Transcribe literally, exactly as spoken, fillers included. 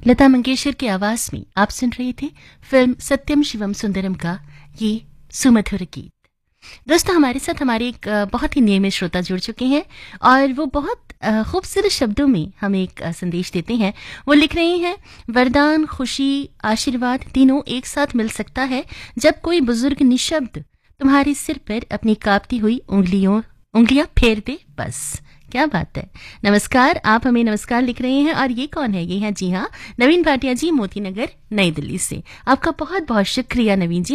लता मंगेशकर की आवाज में आप सुन रहे थे फिल्म सत्यम शिवम सुंदरम का ये सुमधुर गीत। दोस्तों, हमारे साथ हमारे एक बहुत ही नियमित श्रोता जुड़ चुके हैं और वो बहुत खूबसूरत शब्दों में हमें एक संदेश देते हैं। वो लिख रहे हैं, वरदान, खुशी, आशीर्वाद तीनों एक साथ मिल सकता है जब कोई बुजुर्ग निशब्द तुम्हारे सिर पर अपनी कांपती हुई उंगलियों उंगलियां फेर दे। बस क्या बात है। नमस्कार, आप हमें नमस्कार लिख रहे हैं और ये कौन है? ये है जी हाँ, नवीन भाटिया जी, मोती नगर, नई दिल्ली से। आपका बहुत बहुत शुक्रिया नवीन जी।